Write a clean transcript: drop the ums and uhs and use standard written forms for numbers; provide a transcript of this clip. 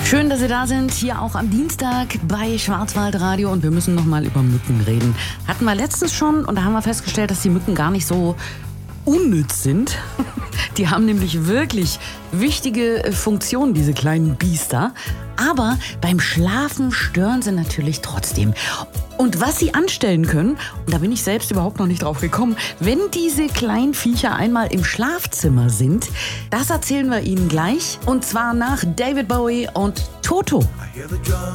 Schön, dass Sie da sind, hier auch am Dienstag bei Schwarzwaldradio, und wir müssen nochmal über Mücken reden. Hatten wir letztens schon, und da haben wir festgestellt, dass die Mücken gar nicht so unnütz sind. Die haben nämlich wirklich wichtige Funktionen, diese kleinen Biester. Aber beim Schlafen stören sie natürlich trotzdem. Und was sie anstellen können, und da bin ich selbst überhaupt noch nicht drauf gekommen, wenn diese kleinen Viecher einmal im Schlafzimmer sind, das erzählen wir Ihnen gleich. Und zwar nach David Bowie und Toto. I hear the drum